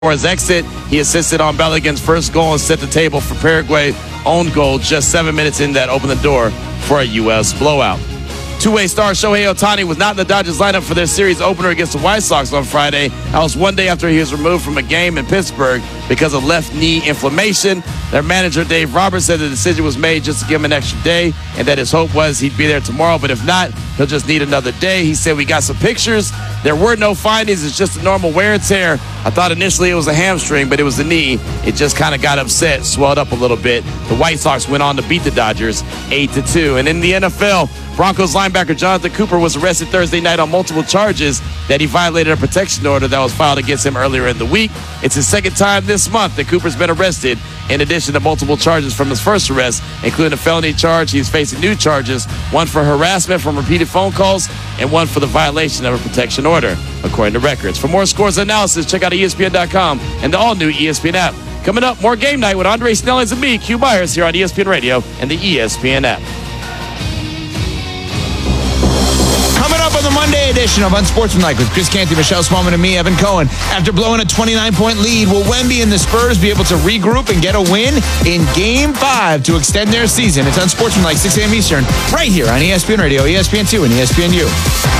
For his exit, he assisted on Bellingen's first goal and set the table for Paraguay's own goal just 7 minutes in that opened the door for a U.S. blowout. Two-way star Shohei Ohtani was not in the Dodgers lineup for their series opener against the White Sox on Friday. That was one day after he was removed from a game in Pittsburgh because of left knee inflammation. Their manager, Dave Roberts, said the decision was made just to give him an extra day and that his hope was he'd be there tomorrow, but if not, he'll just need another day. He said, "We got some pictures. There were no findings. It's just a normal wear and tear. I thought initially it was a hamstring, but it was the knee. It just kind of got upset, swelled up a little bit." The White Sox went on to beat the Dodgers 8-2. And in the NFL, Broncos linebacker Jonathan Cooper was arrested Thursday night on multiple charges that he violated a protection order that was filed against him earlier in the week. It's his second time this month that Cooper's been arrested, in addition to multiple charges from his first arrest, including a felony charge. He's facing new charges, one for harassment from repeated phone calls and one for the violation of a protection order, according to records. For more scores and analysis, check out ESPN.com and the all-new ESPN app. Coming up, more Game Night with Andre Snellings and me, Q Myers, here on ESPN Radio and the ESPN app. Coming up on the Monday edition of Unsportsmanlike with Chris Canty, Michelle Smallman, and me, Evan Cohen. After blowing a 29-point lead, will Wemby and the Spurs be able to regroup and get a win in Game 5 to extend their season? It's Unsportsmanlike, 6 a.m. Eastern, right here on ESPN Radio, ESPN2, and ESPNU.